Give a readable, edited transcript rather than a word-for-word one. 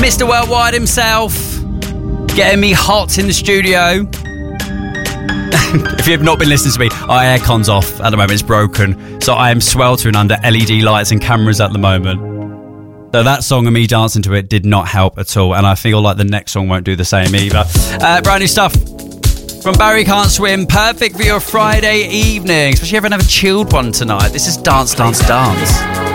Mr. Worldwide himself, getting me hot in the studio. If you have not been listening to me, our aircon's off at the moment, it's broken. So I am sweltering under LED lights and cameras at the moment. So that song and me dancing to it did not help at all. And I feel like the next song won't do the same either. Brand new stuff from Barry Can't Swim. Perfect for your Friday evening, especially if you ever have a chilled one tonight. This is Dance, Dance, Dance.